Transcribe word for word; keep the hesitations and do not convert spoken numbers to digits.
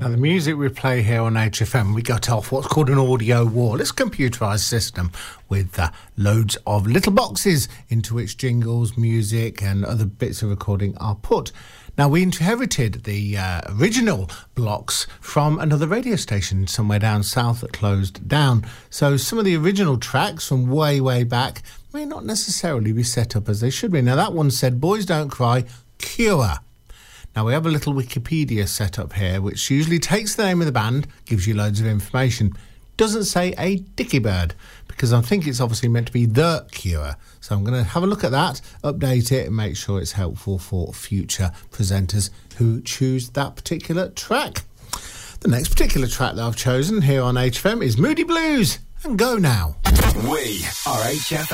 Now, the music we play here on H F M, we got off what's called an audio wall. It's a computerised system with uh, loads of little boxes into which jingles, music and other bits of recording are put. Now, we inherited the uh, original blocks from another radio station somewhere down south that closed down. So some of the original tracks from way, way back may not necessarily be set up as they should be. Now, that one said, Boys Don't Cry, Cure. Now, we have a little Wikipedia set up here, which usually takes the name of the band, gives you loads of information. Doesn't say a dicky bird, because I think it's obviously meant to be The Cure. So I'm going to have a look at that, update it, and make sure it's helpful for future presenters who choose that particular track. The next particular track that I've chosen here on H F M is Moody Blues, and Go Now. We are H F